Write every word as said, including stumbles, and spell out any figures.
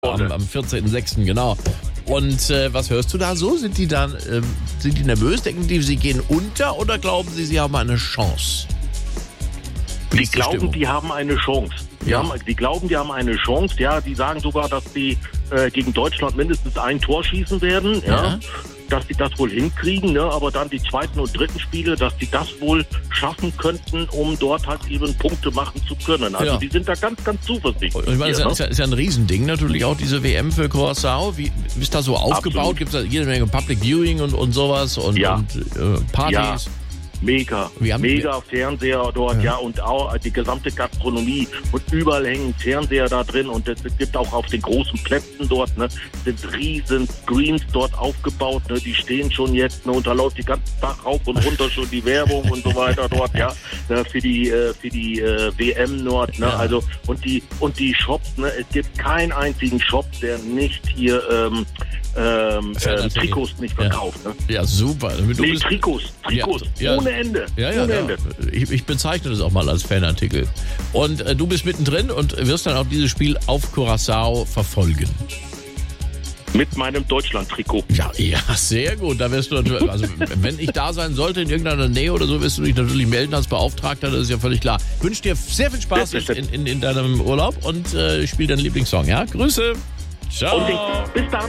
Am, am vierzehnten sechsten genau. Und äh, was hörst du da so? Sind die dann, ähm, sind die nervös? Denken die, sie gehen unter oder glauben sie, sie haben eine Chance? Wie Die ist die glauben, Stimmung? die haben eine Chance. Die, Ja. haben, die glauben, die haben eine Chance. Ja, die sagen sogar, dass die äh, gegen Deutschland mindestens ein Tor schießen werden. Ja. Ja. Dass die das wohl hinkriegen, ne? Aber dann die zweiten und dritten Spiele, dass die das wohl schaffen könnten, um dort halt eben Punkte machen zu können. Also Ja. die sind da ganz, ganz zuversichtlich. Und ich meine, das ist ja, Hier, ist, ja, ist ja ein Riesending natürlich auch, diese W M für Curaçao. Wie ist das so aufgebaut? Absolut. Gibt es da jede Menge Public Viewing und, und sowas und, Ja. und äh, Partys? Ja. Mega, Wir haben- mega Fernseher dort, Ja. ja. und auch die gesamte Gastronomie und überall hängen Fernseher da drin und es gibt auch auf den großen Plätzen dort, ne, sind riesen Screens dort aufgebaut, ne, die stehen schon jetzt, ne, und da läuft die ganze Tag rauf und runter schon die Werbung und so weiter dort, ja, ne, für die, äh, für die äh, W M dort, ne, Ja. also, und die, und die Shops, ne, es gibt keinen einzigen Shop, der nicht hier, ähm, ähm, äh, Trikots nicht verkauft, ja. ne. Ja, super. Du Nee, bist, Trikots, Trikots, Ja, ja. ohne Ende, ja, ja, ohne ja. Ende. Ich, ich bezeichne das auch mal als Fanartikel. Und äh, du bist mittendrin und wirst dann auch dieses Spiel auf Curaçao verfolgen. Mit meinem Deutschland-Trikot. Ja, ja, sehr gut. Da wirst du natürlich, also wenn ich da sein sollte in irgendeiner Nähe oder so, wirst du dich natürlich melden als Beauftragter, das ist ja völlig klar. Ich wünsche dir sehr viel Spaß in, in, in deinem Urlaub und äh, spiel deinen Lieblingssong, ja? Grüße. Ciao. Und bis dann.